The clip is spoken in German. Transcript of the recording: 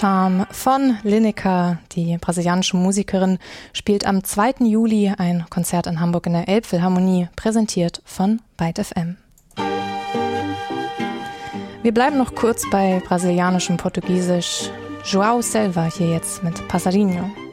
Charme von Lineker. Die brasilianische Musikerin spielt am 2. Juli ein Konzert in Hamburg in der Elbphilharmonie, präsentiert von Byte FM. Wir bleiben noch kurz bei brasilianischem Portugiesisch. João Selva hier jetzt mit Passarinho.